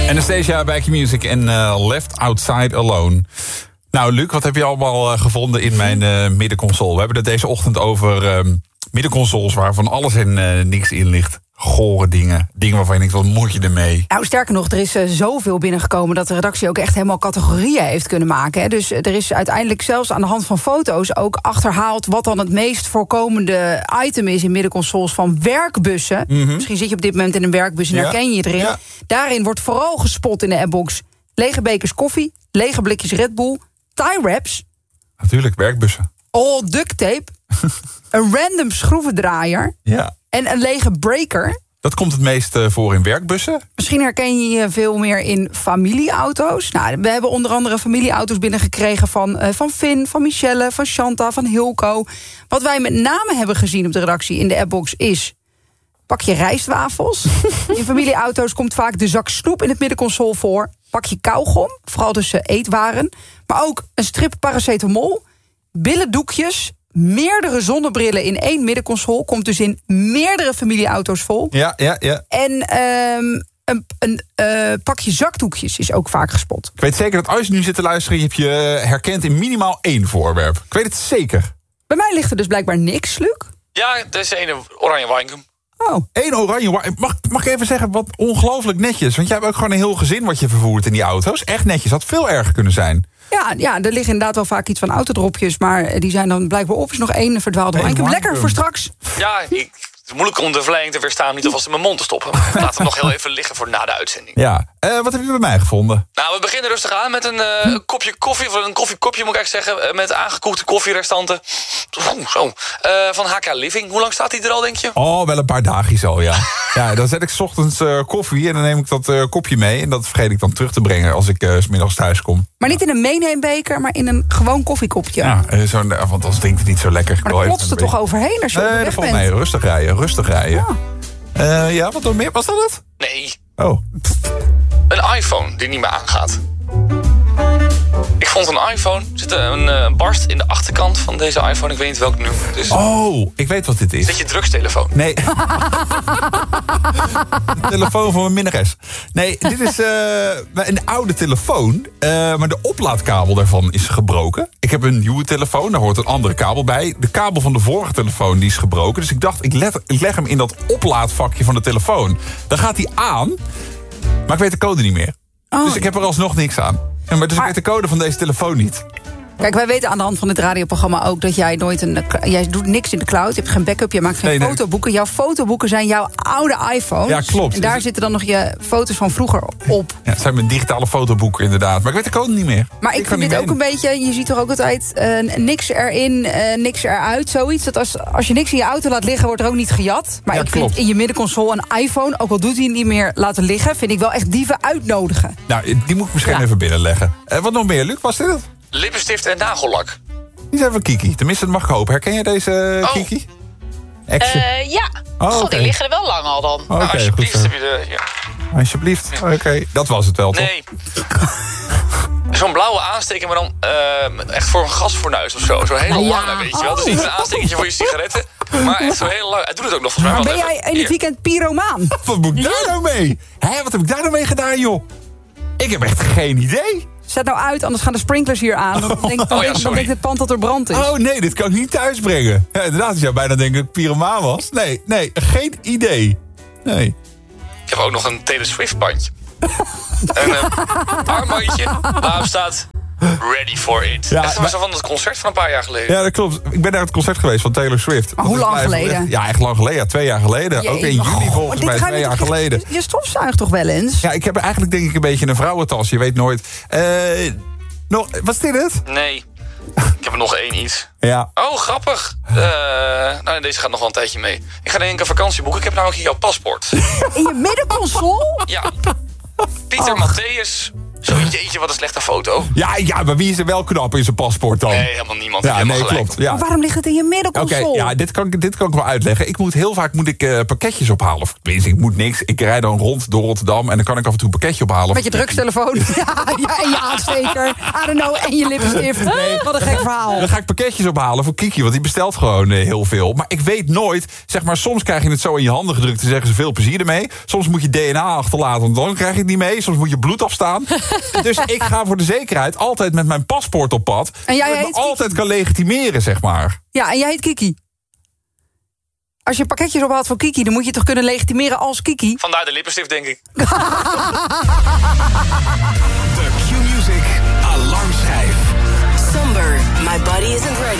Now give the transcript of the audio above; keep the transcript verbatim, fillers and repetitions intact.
Anastasia bij Q-Music en uh, Left Outside Alone. Nou, Luc, wat heb je allemaal uh, gevonden in mijn uh, middenconsole? We hebben het deze ochtend over uh, middenconsoles waarvan alles en uh, niks in ligt. Gore dingen. Dingen waarvan je denkt, wat moet je ermee? Nou, sterker nog, er is uh, zoveel binnengekomen dat de redactie ook echt helemaal categorieën heeft kunnen maken. Hè. Dus er is uiteindelijk zelfs aan de hand van foto's ook achterhaald wat dan het meest voorkomende item is in middenconsoles van werkbussen. Mm-hmm. Misschien zit je op dit moment in een werkbus en ja. herken je je erin. Ja. Daarin wordt vooral gespot in de appbox lege bekers koffie, lege blikjes Red Bull, tie wraps. Natuurlijk, werkbussen. All duct tape, een random schroevendraaier. Ja. En een lege breaker. Dat komt het meest uh, voor in werkbussen. Misschien herken je je veel meer in familieauto's. Nou, we hebben onder andere familieauto's binnengekregen van, uh, van Finn, van Michelle, van Shanta, van Hilco. Wat wij met name hebben gezien op de redactie in de appbox is pak je rijstwafels. In familieauto's komt vaak de zak snoep in het middenconsole voor. Pak je kauwgom, vooral dus uh, eetwaren. Maar ook een strip paracetamol, billendoekjes, meerdere zonnebrillen in één middenconsole. Komt dus in meerdere familieauto's vol. Ja, ja, ja. En um, een, een uh, pakje zakdoekjes is ook vaak gespot. Ik weet zeker dat als je nu zit te luisteren, je hebt je herkend in minimaal één voorwerp. Ik weet het zeker. Bij mij ligt er dus blijkbaar niks, Luc. Ja, dat is een oranje winegum. Oh. Eén oranje wine. Mag, mag ik even zeggen, wat ongelooflijk netjes. Want jij hebt ook gewoon een heel gezin wat je vervoert in die auto's. Echt netjes, had veel erger kunnen zijn. Ja, ja, er liggen inderdaad wel vaak iets van autodropjes, maar die zijn dan blijkbaar op. Is nog één verdwaalde wine. Lekker voor straks. Ja, ik, het is moeilijk om de verleiding te weerstaan, niet alvast in mijn mond te stoppen. Laat hem nog heel even liggen voor na de uitzending. Ja, uh, wat heb je bij mij gevonden? Nou, we beginnen rustig aan met een uh, hm. kopje koffie, of een koffiekopje moet ik eigenlijk zeggen, uh, met aangekoekte koffierestanten. Oeh, zo. Uh, van H K Living. Hoe lang staat die er al, denk je? Oh, wel een paar dagjes al, ja. Ja, dan zet ik 's ochtends uh, koffie en dan neem ik dat uh, kopje mee. En dat vergeet ik dan terug te brengen als ik uh, 's middags thuis kom. Maar niet in een meeneembeker, maar in een gewoon koffiekopje. Ja, uh, zo'n, want anders drinkt het niet zo lekker. Maar dan klotst het toch overheen als je nee, op de weg bent? Nee, rustig rijden, rustig rijden. Ja, uh, ja wat dan meer? Was dat het? Nee. Oh. Een iPhone die niet meer aangaat. Ik vond een iPhone, er zit een uh, barst in de achterkant van deze iPhone. Ik weet niet welk nummer het is. Oh, ik weet wat dit is. Is dat je drugstelefoon? Nee. De telefoon van mijn minnares. Nee, dit is uh, een oude telefoon. Uh, maar de oplaadkabel daarvan is gebroken. Ik heb een nieuwe telefoon, daar hoort een andere kabel bij. De kabel van de vorige telefoon die is gebroken. Dus ik dacht, ik, let, ik leg hem in dat oplaadvakje van de telefoon. Dan gaat hij aan, maar ik weet de code niet meer. Oh. Dus ik heb er alsnog niks aan. Ja, maar dus maar, ik weet de code van deze telefoon niet. Kijk, wij weten aan de hand van dit radioprogramma ook dat jij nooit een... Jij doet niks in de cloud, je hebt geen backup, je maakt geen nee, nee. fotoboeken. Jouw fotoboeken zijn jouw oude iPhones. Ja, klopt. En daar dus zitten dan nog je foto's van vroeger op. Ja, het zijn mijn digitale fotoboeken inderdaad. Maar ik weet de code niet meer. Maar ik, ik vind dit ook een beetje... Je ziet toch ook altijd uh, niks erin, uh, niks eruit, zoiets. Dat als, als je niks in je auto laat liggen, wordt er ook niet gejat. Maar ja, ik klopt. vind in je middenconsole een iPhone, ook al doet hij niet meer laten liggen, vind ik wel echt dieven uitnodigen. Nou, die moet ik misschien ja. even binnenleggen. Uh, wat nog meer, Luc? Was dit het? Lippenstift en nagellak. Die zijn van Kiki. Tenminste, dat mag ik hopen. Herken je deze uh, Kiki? Uh, ja. Oh, God, okay. Die liggen er wel lang al dan. Oh, okay, alsjeblieft heb je de... Ja. Alsjeblieft. Oké, okay. Dat was het wel, toch? Nee. Zo'n blauwe aansteker, maar dan uh, echt voor een gasfornuis of zo. Zo'n hele ja. lange, weet je wel. Dus niet een aanstekertje voor je sigaretten, maar echt zo heel lang. Hij doet het ook nog volgens mij. Maar ben jij in het weekend pyromaan? Wat moet ik daar ja. nou mee? Hé, wat heb ik daar nou mee gedaan, joh? Ik heb echt geen idee. Zet nou uit, anders gaan de sprinklers hier aan. Dan denkt dan, oh, ja, dan denkt het pand dat er brand is. Oh nee, dit kan ik niet thuis brengen. Ja, inderdaad, je zou bijna denken dat ik pyromaan was. Nee, nee, geen idee. Nee. Ik heb ook nog een Taylor Swift bandje. Een uh, armbandje waarop staat Ready for It. Ja, echt maar zo van het concert van een paar jaar geleden. Ja, dat klopt. Ik ben naar het concert geweest van Taylor Swift. Maar hoe lang geleden? Echt, ja, echt lang geleden. Ja, twee jaar geleden. Jee, ook in juli volgens mij, twee jaar je, geleden. Je stofzuigt toch wel eens? Ja, ik heb eigenlijk denk ik een beetje een vrouwentas. Je weet nooit. Uh, nog, was dit het? Nee. Ik heb er nog één iets. Ja. Oh, grappig. Uh, nou, deze gaat nog wel een tijdje mee. Ik ga denk ik een vakantie boeken. Ik heb namelijk hier jouw paspoort. In je middenconsole? Ja. Pieter oh. Matthäus Zo, jeetje, wat een slechte foto. Ja, ja, maar wie is er wel knap in zijn paspoort dan? Nee, helemaal niemand. Ja, helemaal nee, gelijk. klopt. Ja. Maar waarom ligt het in je middenconsole? Oké, okay, ja, dit kan, dit kan ik wel uitleggen. Ik moet heel vaak moet ik, uh, pakketjes ophalen. Of tenminste, ik moet niks. Ik rijd dan rond door Rotterdam en dan kan ik af en toe een pakketje ophalen. Met je drugstelefoon. ja, ja, en je aansteker. I don't know, en je lipstift. Nee. Wat een gek verhaal. Dan ga ik pakketjes ophalen voor Kiki, want die bestelt gewoon uh, heel veel. Maar ik weet nooit, zeg maar, soms krijg je het zo in je handen gedrukt en zeggen ze veel plezier ermee. Soms moet je D N A achterlaten, want dan krijg je het niet mee. Soms moet je bloed afstaan. Dus ik ga voor de zekerheid altijd met mijn paspoort op pad. En jij heet me altijd kan legitimeren, zeg maar. Ja, en jij heet Kiki. Als je pakketjes ophaalt voor Kiki, dan moet je toch kunnen legitimeren als Kiki? Vandaar de lippenstift, denk ik. De Q-Music alarmschijf. Somber, my body isn't ready.